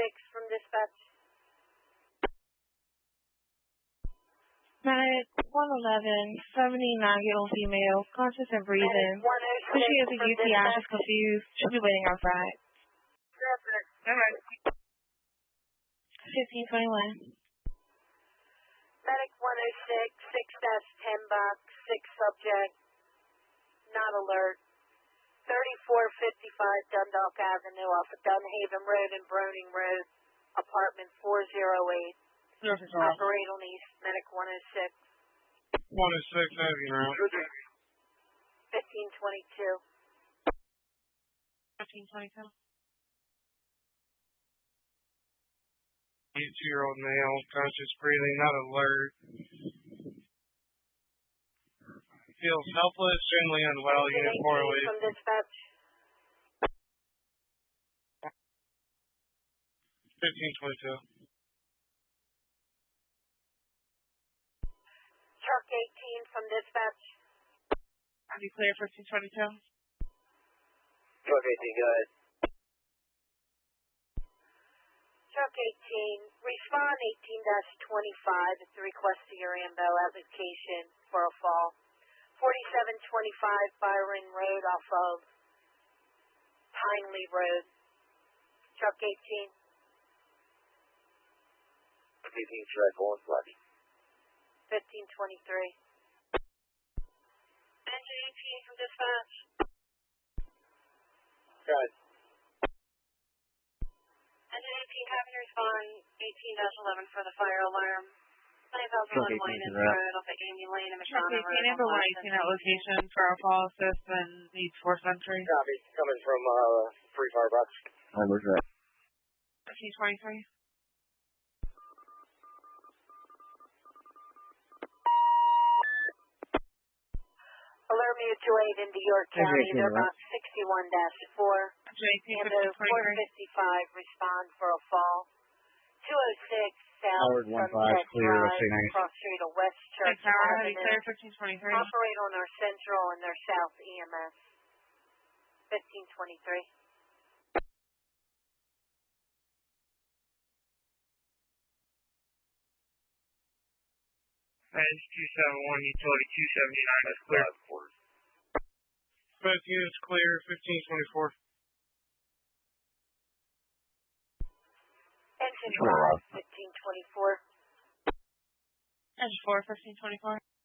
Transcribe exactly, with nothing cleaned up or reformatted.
six from dispatch. Medic one eleven, seventy-nine-year-old female, conscious and breathing. Because she has a U T I, she's confused. She'll be waiting outside. Alright. fifteen twenty-one. Medic one oh six, six dash ten box, six subject, not alert. thirty-four fifty-five Dundalk Avenue off of Dunhaven Road and Broning Road, apartment four oh eight. Yes, sir. Operate on East, Medic one oh six. one oh six, heavy round. fifteen twenty-two. fifteen twenty-two. eighty-two-year-old male, conscious breathing, not alert. Feels helpless, generally unwell, unit four oh eight. From dispatch. fifteen twenty-two. Truck eighteen from dispatch. I'll be clear, fifteen twenty-two. Truck eighteen, go ahead. Truck eighteen, respond eighteen dash twenty-five at the request of your AMBO application for a fall. forty-seven twenty-five Byron Road off of Pineley Road. Truck eighteen. Truck eighteen, track one, flash. fifteen twenty-three. Engine eighteen from dispatch. Go ahead. Engine eighteen, having respond eighteen dash eleven for the fire alarm. nine thousand one Wayne Road off of Amy Lane and Truck McDonough eighteen, Road. number one eighteen at location for a fall assist and needs fourth entry. Copy. Coming from uh, Free Firebox. Hi, where's that? fifteen twenty-three. Alert mutual aid into York County. They're about sixty-one dash four. And four fifty-five respond for a fall. two oh six south from Tech Drive across street of West Church Avenue. fifteen twenty-three. Operate on their central and their south E M S. fifteen twenty-three. That's two seventy-one, utility two seventy-nine, that's clear. Both units clear, fifteen twenty-four. Engine five, fifteen twenty-four. Engine four, fifteen twenty-four.